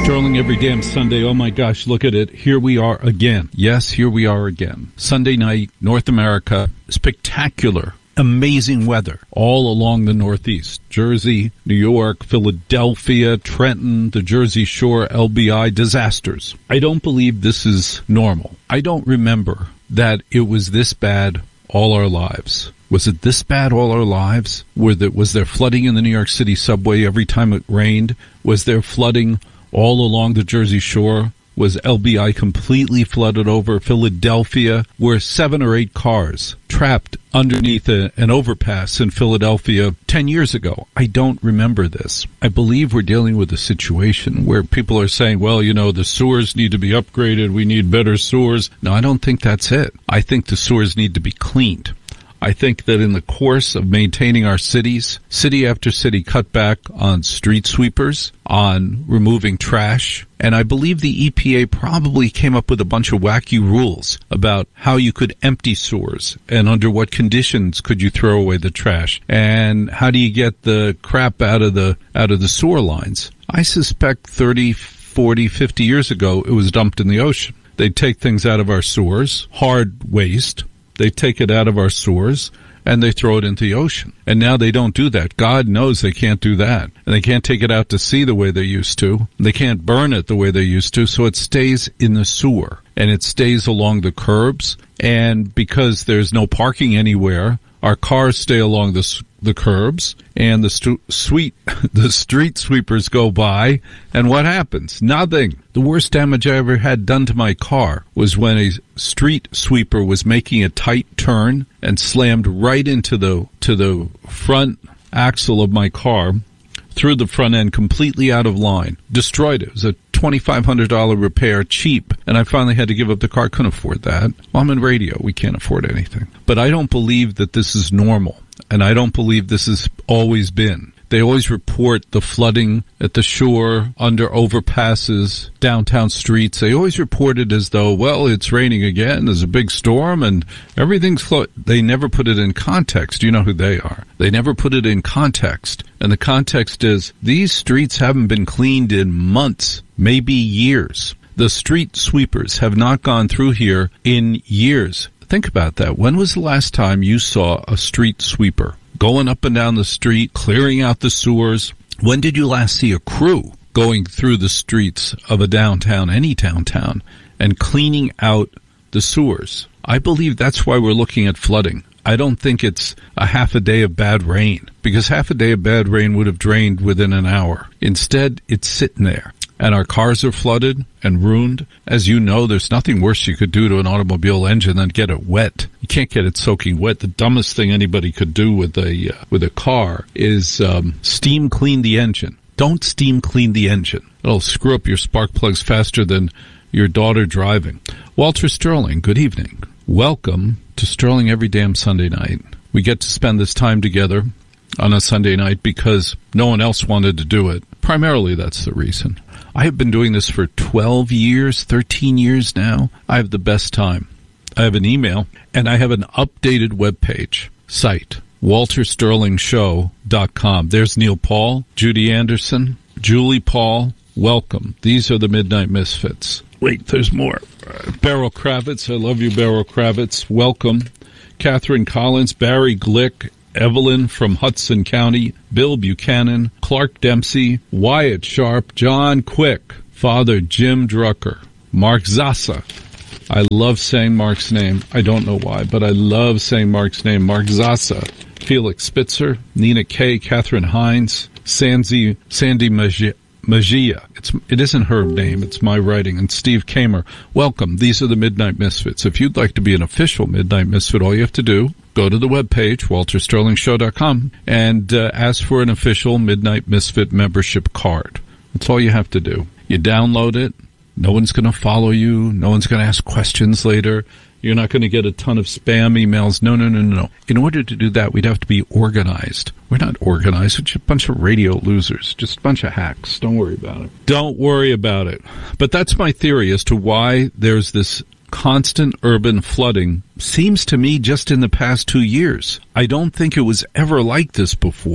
Sterling every damn Sunday. Oh my gosh, look at it. Here we are again. Yes, here we are again. Sunday night, North America, spectacular, amazing weather all along the Northeast. Jersey, New York, Philadelphia, Trenton, the Jersey Shore, LBI, disasters. I don't believe this is normal. I don't remember that it was this bad all our lives. Was it this bad all our lives? Was there flooding in the New York City subway every time it rained? Was there flooding all along the Jersey Shore? Was LBI completely flooded over? Philadelphia, were 7 or 8 cars trapped underneath an overpass in Philadelphia 10 years ago. I don't remember this. I believe we're dealing with a situation where people are saying, well, you know, the sewers need to be upgraded. We need better sewers. No, I don't think that's it. I think the sewers need to be cleaned. I think that in the course of maintaining our cities, city after city cut back on street sweepers, on removing trash, and I believe the EPA probably came up with a bunch of wacky rules about how you could empty sewers and under what conditions could you throw away the trash and how do you get the crap out of the sewer lines. I suspect 30, 40, 50 years ago it was dumped in the ocean. They'd take things out of our sewers, hard waste. They take it out of our sewers, and they throw it into the ocean. And now they don't do that. God knows they can't do that. And they can't take it out to sea the way they used to. They can't burn it the way they used to, so it stays in the sewer. And it stays along the curbs. And because there's no parking anywhere, our cars stay along the curbs, and the street sweepers go by, and what happens? Nothing. The worst damage I ever had done to my car was when a street sweeper was making a tight turn and slammed right into the front axle of my car, through the front end, completely out of line. Destroyed it. It was a $2,500 repair, cheap, and I finally had to give up the car. Couldn't afford that. Well, I'm in radio. We can't afford anything. But I don't believe that this is normal, and I don't believe this has always been. They always report the flooding at the shore, under overpasses, downtown streets. They always report it as though, well, it's raining again, there's a big storm, and everything's flooded. They never put it in context. You know who they are. They never put it in context. And the context is, these streets haven't been cleaned in months, maybe years. The street sweepers have not gone through here in years. Think about that. When was the last time you saw a street sweeper going up and down the street, clearing out the sewers? When did you last see a crew going through the streets of a downtown, any downtown, and cleaning out the sewers? I believe that's why we're looking at flooding. I don't think it's a half a day of bad rain, because half a day of bad rain would have drained within an hour. Instead, it's sitting there. And our cars are flooded and ruined. As you know, there's nothing worse you could do to an automobile engine than get it wet. You can't get it soaking wet. The dumbest thing anybody could do with a car is steam clean the engine. Don't steam clean the engine. It'll screw up your spark plugs faster than your daughter driving. Walter Sterling, good evening. Welcome to Sterling every damn Sunday night. We get to spend this time together on a Sunday night because no one else wanted to do it. Primarily, that's the reason. I have been doing this for 12 years, 13 years now. I have the best time. I have an email, and I have an updated webpage site, waltersterlingshow.com. There's Neil Paul, Judy Anderson, Julie Paul. Welcome. These are the Midnight Misfits. Wait, there's more. Beryl Kravitz. I love you, Beryl Kravitz. Welcome. Catherine Collins, Barry Glick, Evelyn from Hudson County, Bill Buchanan, Clark Dempsey, Wyatt Sharp, John Quick, Father Jim Drucker, Mark Zassa. I love saying Mark's name. I don't know why, but I love saying Mark's name. Mark Zassa, Felix Spitzer, Nina Kay, Catherine Hines, Sandy Mejia. It isn't her name, it's my writing. And Steve Kamer. Welcome. These are the Midnight Misfits. If you'd like to be an official Midnight Misfit, all you have to do, go to the webpage, waltersterlingshow.com, and ask for an official Midnight Misfit membership card. That's all you have to do. You download it. No one's going to follow you. No one's going to ask questions later. You're not going to get a ton of spam emails. No. In order to do that, we'd have to be organized. We're not organized. We're just a bunch of radio losers. Just a bunch of hacks. Don't worry about it. Don't worry about it. But that's my theory as to why there's this constant urban flooding, seems to me, just in the past 2 years. I don't think it was ever like this before.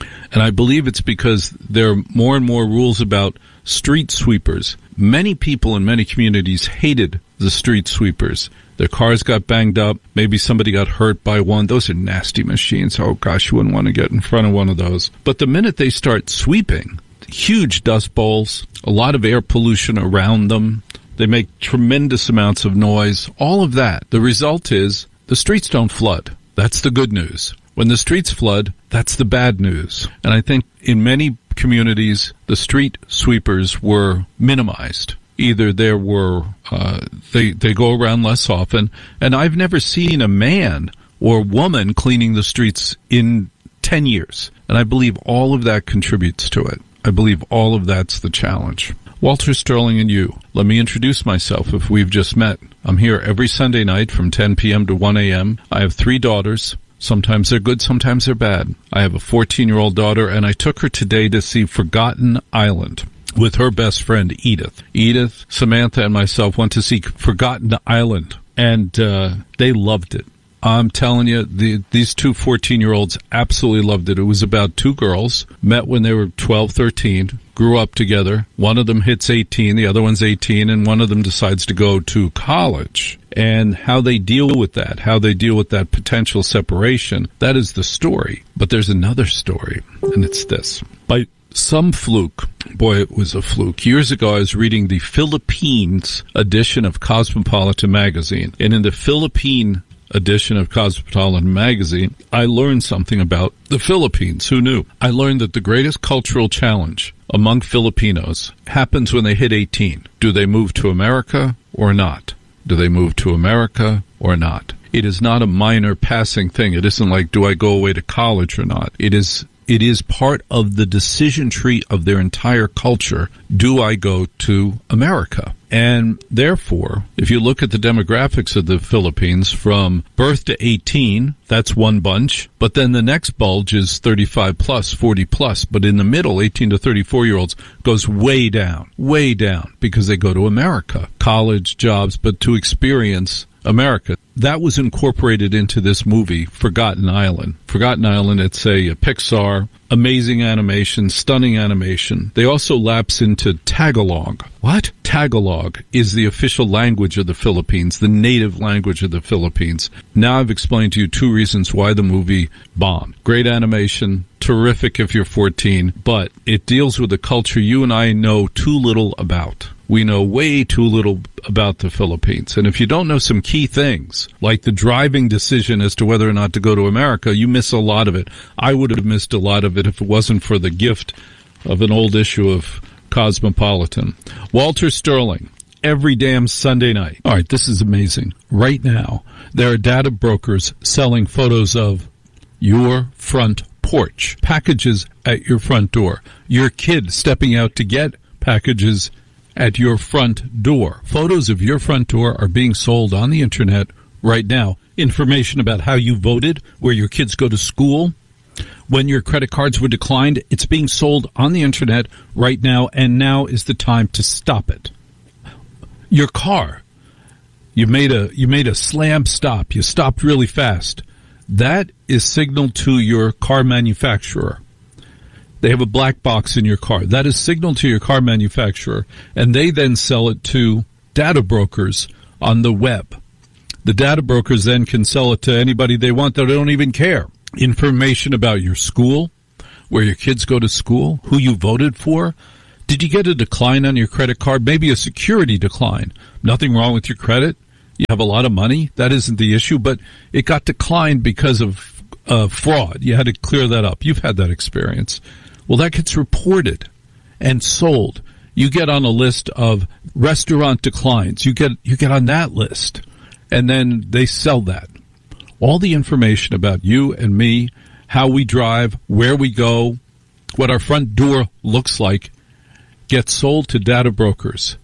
And I believe it's because there are more and more rules about street sweepers. Many people in many communities hated the street sweepers. Their cars got banged up. Maybe somebody got hurt by one. Those are nasty machines. Oh, gosh, you wouldn't want to get in front of one of those. But the minute they start sweeping, huge dust bowls, a lot of air pollution around them, they make tremendous amounts of noise, all of that. The result is the streets don't flood. That's the good news. When the streets flood, that's the bad news. And I think in many communities, the street sweepers were minimized. Either there were, they go around less often, and I've never seen a man or woman cleaning the streets in 10 years. And I believe all of that contributes to it. I believe all of that's the challenge. Walter Sterling and you. Let me introduce myself if we've just met. I'm here every Sunday night from 10 p.m. to 1 a.m. I have 3 daughters. Sometimes they're good, sometimes they're bad. I have a 14-year-old daughter, and I took her today to see Forgotten Island with her best friend, Edith. Edith, Samantha, and myself went to see Forgotten Island, and they loved it. I'm telling you, these 2 14-year-olds absolutely loved it. It was about 2 girls, met when they were 12, 13, grew up together. One of them hits 18, the other one's 18, and one of them decides to go to college. And how they deal with that, how they deal with that potential separation, that is the story. But there's another story, and it's this. By some fluke, boy, it was a fluke. Years ago, I was reading the Philippines edition of Cosmopolitan magazine. And in the Philippine edition of Cosmopolitan magazine, I learned something about the Philippines. Who knew? I learned that the greatest cultural challenge among Filipinos happens when they hit 18. Do they move to America or not? Do they move to America or not? It is not a minor passing thing. It isn't like, do I go away to college or not? It is part of the decision tree of their entire culture. Do I go to America? And therefore, if you look at the demographics of the Philippines from birth to 18, that's one bunch. But then the next bulge is 35 plus, 40 plus. But in the middle, 18 to 34-year-olds goes way down, because they go to America. College, jobs, but to experience America. That was incorporated into this movie, Forgotten Island. Forgotten Island, it's a Pixar, amazing animation, stunning animation. They also lapse into Tagalog. What? Tagalog is the official language of the Philippines, the native language of the Philippines. Now I've explained to you 2 reasons why the movie bombed. Great animation, terrific if you're 14, but it deals with a culture you and I know too little about. We know way too little about the Philippines. And if you don't know some key things, like the driving decision as to whether or not to go to America, you miss a lot of it. I would have missed a lot of it if it wasn't for the gift of an old issue of Cosmopolitan. Walter Sterling, every damn Sunday night. All right, this is amazing. Right now, there are data brokers selling photos of your front porch, packages at your front door, your kid stepping out to get packages at your front door. Photos of your front door are being sold on the internet right now. Information about how you voted, where your kids go to school, when your credit cards were declined, it's being sold on the internet right now, and now is the time to stop it. Your car, you made a slam stop. You stopped really fast. That is signal to your car manufacturer. They have a black box in your car. That is signal to your car manufacturer, and they then sell it to data brokers on the web. The data brokers then can sell it to anybody they want that don't even care. Information about your school, where your kids go to school, who you voted for. Did you get a decline on your credit card? Maybe a security decline. Nothing wrong with your credit. You have a lot of money. That isn't the issue, but it got declined because of fraud. You had to clear that up. You've had that experience. Well, that gets reported and sold. You get on a list of restaurant declines. You get on that list, and then they sell that. All the information about you and me, how we drive, where we go, what our front door looks like, gets sold to data brokers.